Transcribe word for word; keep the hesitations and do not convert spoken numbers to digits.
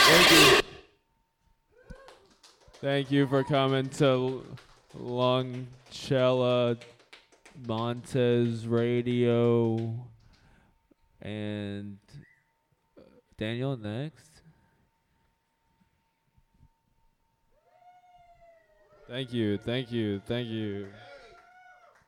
Thank you. Thank you for coming to Longcella Montez Radio. And Daniel, next. Thank you, thank you, thank you.